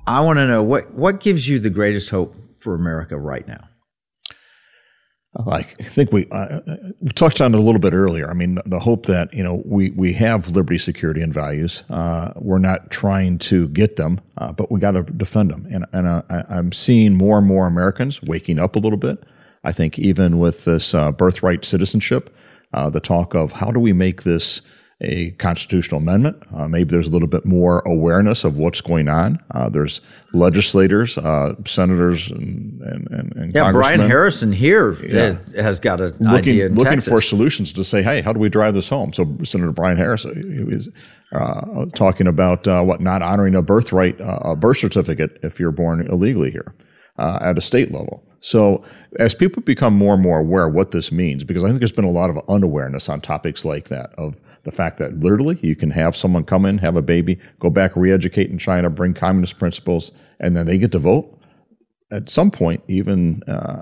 I want to know what gives you the greatest hope for America right now? I think we touched on it a little bit earlier. I mean, the hope that, we have liberty, security, and values. We're not trying to get them, but we got to defend them. And I'm seeing more and more Americans waking up a little bit. I think even with this birthright citizenship, the talk of how do we make this a constitutional amendment. Maybe there's a little bit more awareness of what's going on. There's legislators, senators, and congressmen. Brian Harrison here has got an idea in looking Texas. for solutions to say, hey, how do we drive this home? So Senator Brian Harrison, he was talking about not honoring a birthright, a birth certificate if you're born illegally here at a state level. So as people become more and more aware of what this means, because I think there's been a lot of unawareness on topics like that, of the fact that literally you can have someone come in, have a baby, go back, re-educate in China, bring communist principles, and then they get to vote. At some point, even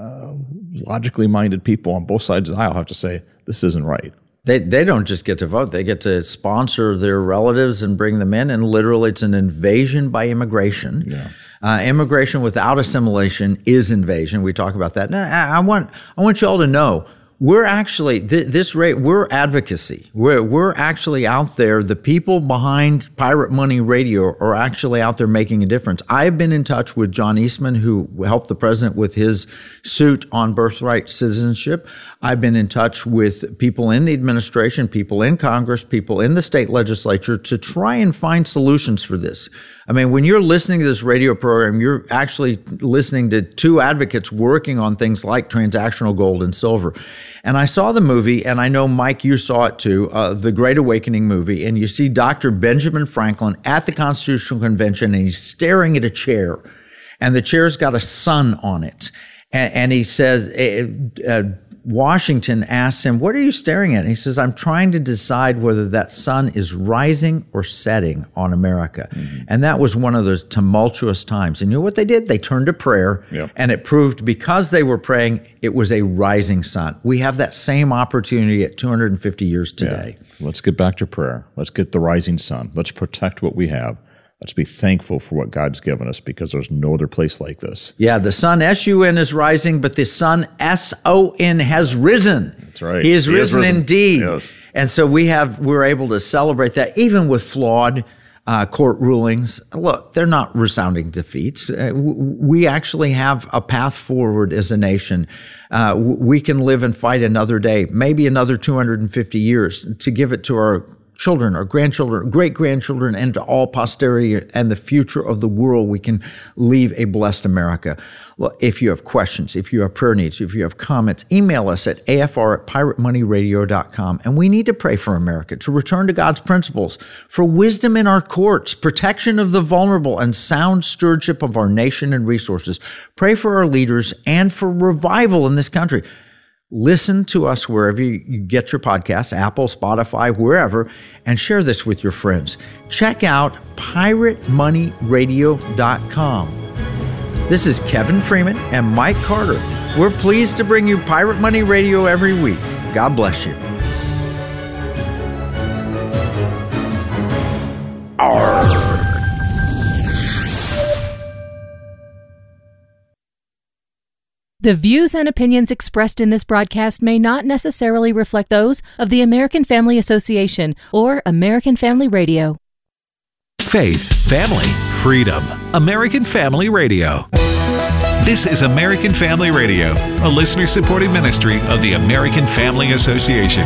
logically minded people on both sides of the aisle have to say, this isn't right. They don't just get to vote. They get to sponsor their relatives and bring them in, and literally it's an invasion by immigration. Yeah. Immigration without assimilation is invasion. We talk about that. Now, I want you all to know, we're actually we're advocacy. We're actually out there. The people behind Pirate Money Radio are actually out there making a difference. I've been in touch with John Eastman, who helped the president with his suit on birthright citizenship. I've been in touch with people in the administration, people in Congress, people in the state legislature to try and find solutions for this. I mean, when you're listening to this radio program, you're actually listening to two advocates working on things like transactional gold and silver. And I saw the movie, and I know, Mike, you saw it too, the Great Awakening movie, and you see Dr. Benjamin Franklin at the Constitutional Convention, and he's staring at a chair, and the chair's got a sun on it. And he says, Washington asks him, what are you staring at? And he says, I'm trying to decide whether that sun is rising or setting on America. Mm-hmm. And that was one of those tumultuous times. And you know what they did? They turned to prayer, and it proved, because they were praying, it was a rising sun. We have that same opportunity at 250 years today. Yeah. Let's get back to prayer. Let's get the rising sun. Let's protect what we have. Let's be thankful for what God's given us, because there's no other place like this. Yeah, the sun, S-U-N, is rising, but the sun, S-O-N, has risen. That's right. He is risen indeed. Yes. And so we're able to celebrate that, even with flawed court rulings. Look, they're not resounding defeats. We actually have a path forward as a nation. We can live and fight another day, maybe another 250 years, to give it to our children, our grandchildren, great-grandchildren, and to all posterity and the future of the world. We can leave a blessed America. Well, if you have questions, if you have prayer needs, if you have comments, email us at afr@piratemoneyradio.com. And we need to pray for America to return to God's principles, for wisdom in our courts, protection of the vulnerable, and sound stewardship of our nation and resources. Pray for our leaders and for revival in this country. Listen to us wherever you get your podcasts, Apple, Spotify, wherever, and share this with your friends. Check out piratemoneyradio.com. This is Kevin Freeman and Mike Carter. We're pleased to bring you Pirate Money Radio every week. God bless you. The views and opinions expressed in this broadcast may not necessarily reflect those of the American Family Association or American Family Radio. Faith, family, freedom. American Family Radio. This is American Family Radio, a listener-supported ministry of the American Family Association.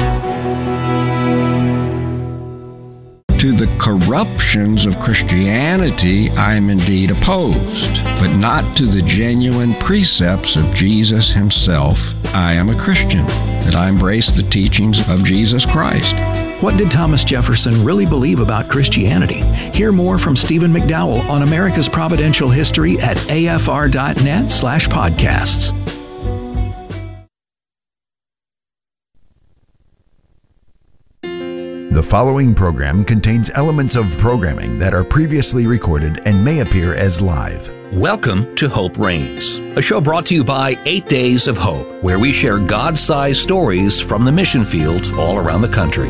To the corruptions of Christianity, I am indeed opposed, but not to the genuine precepts of Jesus himself. I am a Christian, that I embrace the teachings of Jesus Christ. What did Thomas Jefferson really believe about Christianity? Hear more from Stephen McDowell on America's Providential History at afr.net/podcasts. The following program contains elements of programming that are previously recorded and may appear as live. Welcome to Hope Reigns, a show brought to you by 8 Days of Hope, where we share God-sized stories from the mission fields all around the country.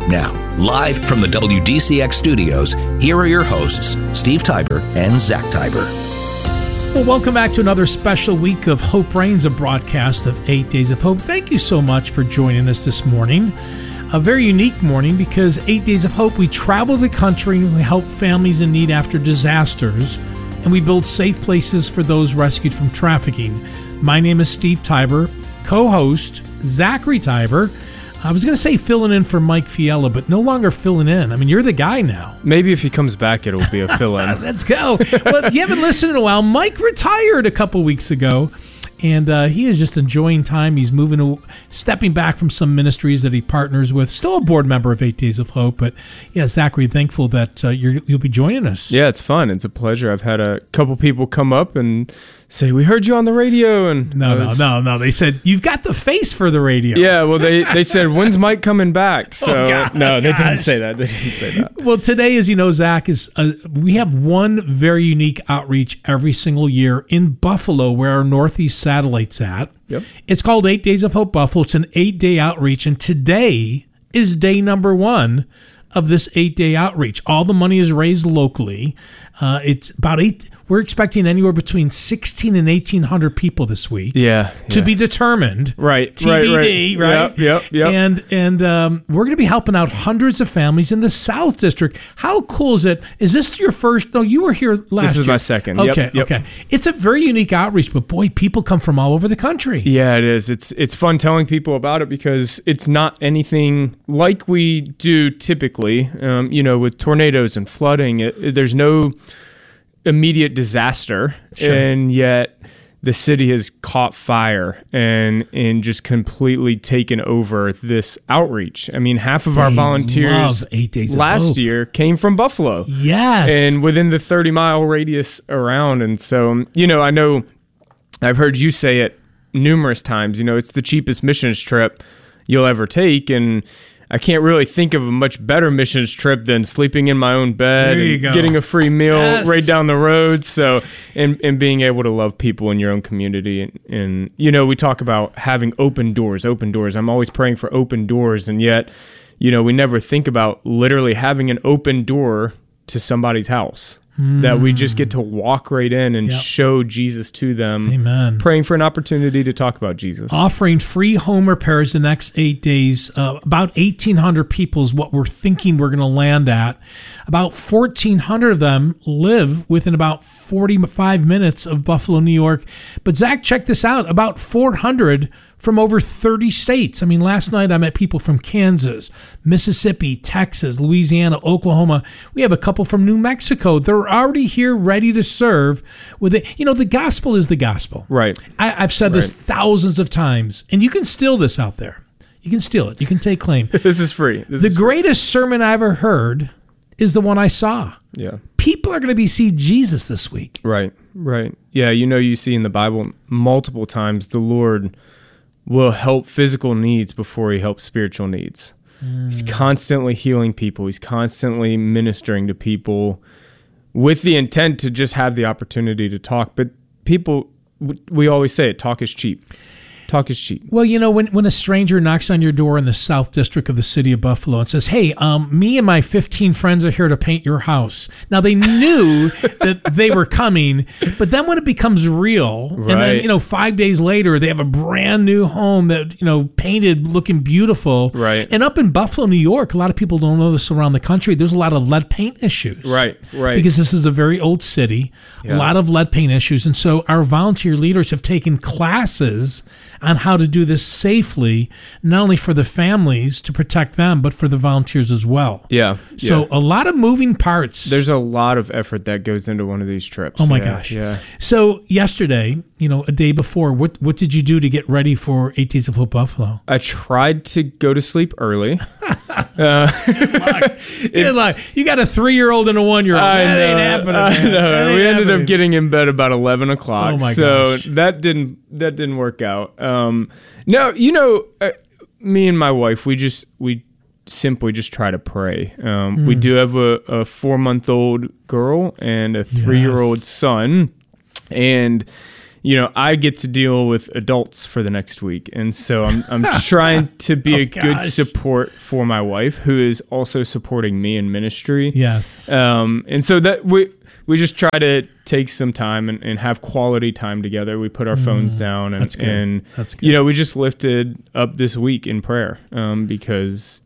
Now, live from the WDCX studios, here are your hosts, Steve Tybor and Zach Tybor. Well, welcome back to another special week of Hope Reigns, a broadcast of 8 Days of Hope. Thank you so much for joining us this morning. A very unique morning because 8 Days of Hope, we travel the country and we help families in need after disasters, and we build safe places for those rescued from trafficking. My name is Steve Tybor, co-host Zachary Tybor. I was going to say filling in for Mike Fiella, but no longer filling in. I mean, you're the guy now. Maybe if he comes back, it'll be a fill-in. Let's go. Well, if you haven't listened in a while, Mike retired a couple weeks ago, and he is just enjoying time. He's stepping back from some ministries that he partners with. Still a board member of 8 Days of Hope, but yeah, Zachary, thankful that you'll be joining us. Yeah, it's fun. It's a pleasure. I've had a couple people come up and say, we heard you on the radio. And No. They said, you've got the face for the radio. Yeah, well, they said, when's Mike coming back? So no, they didn't say that. They didn't say that. Well, today, as you know, Zach, we have one very unique outreach every single year in Buffalo, where our Northeast satellite's at. Yep. It's called 8 Days of Hope Buffalo. It's an 8-day outreach, and today is day number 1 of this 8-day outreach. All the money is raised locally. It's about we're expecting anywhere between 1,600 and 1,800 people this week. To be determined. Right. TBD, right? Yep. And we're going to be helping out hundreds of families in the South District. How cool is it? Is this your first? No, you were here last year. This is my second. Okay. Yep. Okay. It's a very unique outreach, but boy, people come from all over the country. Yeah, it is. It's fun telling people about it because it's not anything like we do typically. With tornadoes and flooding, there's no immediate disaster, and yet the city has caught fire and just completely taken over this outreach. I mean, half of our volunteers 8 Days last year came from Buffalo. Yes. And within the 30-mile radius around. And so, I know I've heard you say it numerous times, it's the cheapest missions trip you'll ever take. And I can't really think of a much better missions trip than sleeping in my own bed and getting a free meal right down the road. So, and being able to love people in your own community. And we talk about having open doors. I'm always praying for open doors. And yet, we never think about literally having an open door to somebody's house. That we just get to walk right in and show Jesus to them. Amen. Praying for an opportunity to talk about Jesus. Offering free home repairs the next 8 days. About 1,800 people is what we're thinking we're going to land at. About 1,400 of them live within about 45 minutes of Buffalo, New York. But Zach, check this out. About 400 from over 30 states. I mean, last night I met people from Kansas, Mississippi, Texas, Louisiana, Oklahoma. We have a couple from New Mexico. They're already here ready to serve with it. The gospel is the gospel. Right. I've said this thousands of times, and you can steal this out there. You can steal it. You can take claim. This is free. The greatest sermon I ever heard is the one I saw. Yeah. People are going to see Jesus this week. Right. Yeah, you see in the Bible multiple times the Lord will help physical needs before he helps spiritual needs. He's constantly healing people. He's constantly ministering to people with the intent to just have the opportunity to talk. But people, we always say it, talk is cheap. Talk is cheap. Well, when a stranger knocks on your door in the South District of the city of Buffalo and says, hey, me and my 15 friends are here to paint your house. Now, they knew that they were coming, but then when it becomes real, and then, 5 days later, they have a brand new home that, painted, looking beautiful. Right. And up in Buffalo, New York, a lot of people don't know this around the country, there's a lot of lead paint issues. Right. Because this is a very old city, a lot of lead paint issues. And so our volunteer leaders have taken classes on how to do this safely, not only for the families to protect them, but for the volunteers as well. Yeah. So a lot of moving parts. There's a lot of effort that goes into one of these trips. Oh my gosh. Yeah. So yesterday, a day before, what did you do to get ready for 8 Days of Hope Buffalo? I tried to go to sleep early. You got a 3-year-old and a 1-year-old. That ain't happening. I know. We ended up getting in bed about 11 o'clock. Oh my gosh. So that didn't work out. No, me and my wife, we simply just try to pray. We do have a 4-month-old girl and a 3-year-old son, and I get to deal with adults for the next week. And so I'm trying to be a good support for my wife, who is also supporting me in ministry. Yes. And so that we just try to take some time and have quality time together. We put our phones down and, That's good. and That's good. we just lifted up this week in prayer because,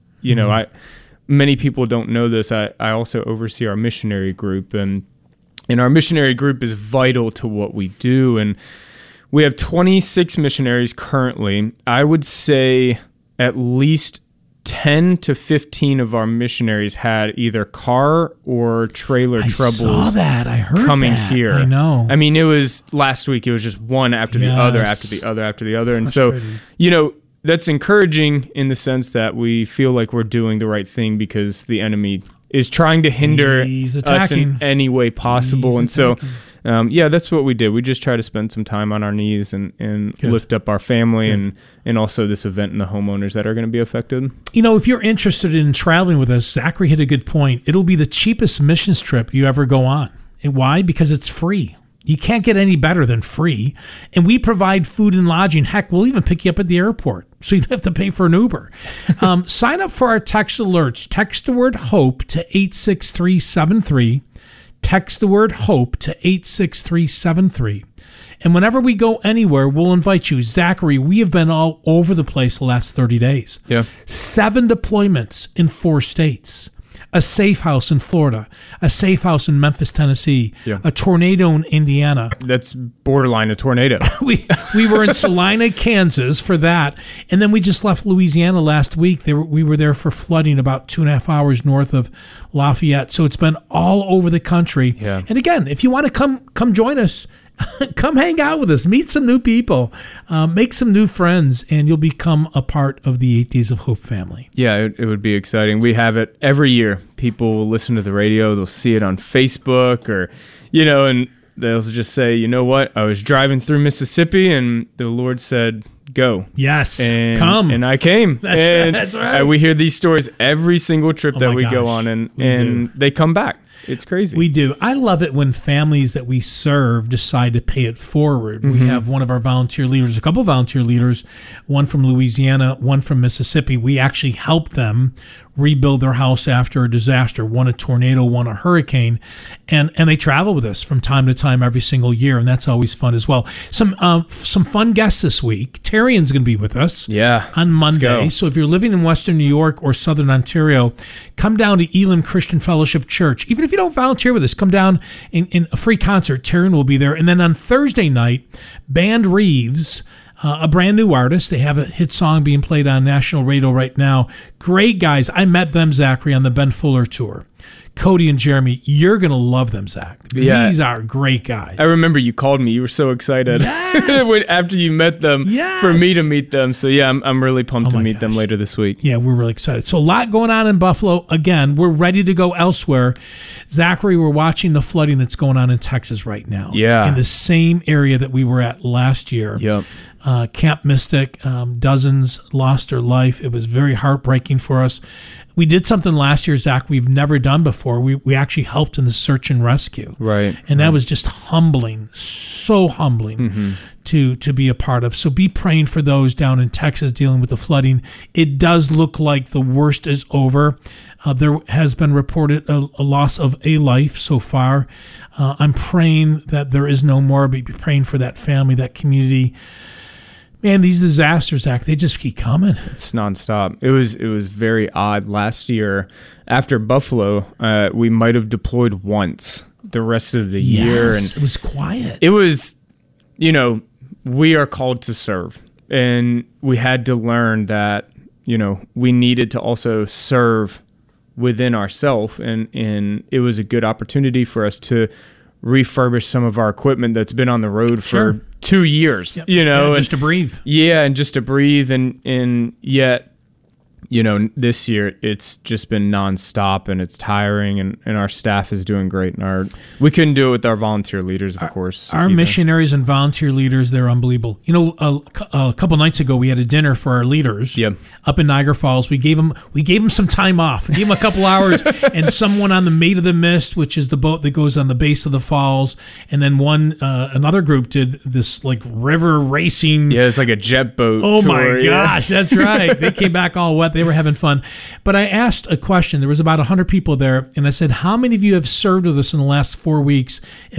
many people don't know this. I also oversee our missionary group, and our missionary group is vital to what we do. And we have 26 missionaries currently. I would say at least 10 to 15 of our missionaries had either car or trailer troubles. I saw that. I heard coming that. here. I know. I mean, it was last week. It was just one after the other, after the other, after the other. And so, that's encouraging in the sense that we feel like we're doing the right thing because the enemy is trying to hinder us in any way possible. And so, that's what we did. We just try to spend some time on our knees and lift up our family and also this event and the homeowners that are going to be affected. If you're interested in traveling with us, Zachary hit a good point. It'll be the cheapest missions trip you ever go on. And why? Because it's free. You can't get any better than free. And we provide food and lodging. Heck, we'll even pick you up at the airport, so you don't have to pay for an Uber. Sign up for our text alerts. Text the word HOPE to 86373. Text the word HOPE to 86373. And whenever we go anywhere, we'll invite you. Zachary, we have been all over the place the last 30 days. Yeah. 7 deployments in 4 states. A safe house in Florida, a safe house in Memphis, Tennessee, a tornado in Indiana. That's borderline a tornado. we were in Salina, Kansas for that. And then we just left Louisiana last week. We were there for flooding about 2.5 hours north of Lafayette. So it's been all over the country. Yeah. And again, if you want to come join us, come hang out with us, meet some new people, make some new friends, and you'll become a part of the 8 Days of Hope family. Yeah, it would be exciting. We have it every year. People will listen to the radio, they'll see it on Facebook or, and they'll just say, you know what, I was driving through Mississippi and the Lord said, go. Yes, and, come. And I came. That's right. We hear these stories every single trip that we go on, and they come back. It's crazy. We do. I love it when families that we serve decide to pay it forward. Mm-hmm. We have one of our volunteer leaders, a couple of volunteer leaders, one from Louisiana, one from Mississippi. We actually help them rebuild their house after a disaster, one a tornado, one a hurricane, and they travel with us from time to time every single year, and that's always fun as well. Some fun guests this week. Terrian's going to be with us on Monday. So if you're living in Western New York or Southern Ontario, come down to Elim Christian Fellowship Church. Even if you don't volunteer with us, come down in a free concert. Terrian will be there. And then on Thursday night, Band Reeves, a brand new artist. They have a hit song being played on national radio right now. Great guys. I met them, Zachary, on the Ben Fuller tour. Cody and Jeremy, you're going to love them, Zach. Yeah. These are great guys. I remember you called me. You were so excited after you met them for me to meet them. So, yeah, I'm really pumped to meet them later this week. Yeah, we're really excited. So a lot going on in Buffalo. Again, we're ready to go elsewhere. Zachary, we're watching the flooding that's going on in Texas right now. Yeah. In the same area that we were at last year. Yep. Camp Mystic, dozens lost their life. It was very heartbreaking for us. We did something last year, Zach, we've never done before. We actually helped in the search and rescue. Right. And that was just humbling, so humbling to be a part of. So be praying for those down in Texas dealing with the flooding. It does look like the worst is over. There has been reported a loss of a life so far. I'm praying that there is no more, but be praying for that family, that community. Man, these disasters, Zach, they just keep coming. It's nonstop. It was very odd. Last year, after Buffalo, we might have deployed once the rest of the year. And it was quiet. It was, we are called to serve. And we had to learn that, we needed to also serve within ourselves. And it was a good opportunity for us to refurbish some of our equipment that's been on the road for 2 years, just to breathe. Yeah, and just to breathe. And yet, this year it's just been nonstop and it's tiring, and our staff is doing great. And we couldn't do it with our volunteer leaders, of course. Our missionaries and volunteer leaders, they're unbelievable. A couple nights ago, we had a dinner for our leaders up in Niagara Falls. We gave them some time off. We gave them a couple hours, and someone on the Maid of the Mist, which is the boat that goes on the base of the falls, and then another group did this like river racing. Yeah, it's like a jet boat. Oh tour, my gosh, that's right. They came back all wet. They were having fun. But I asked a question. There was about 100 people there, and I said, how many of you have served with us in the last 4 weeks?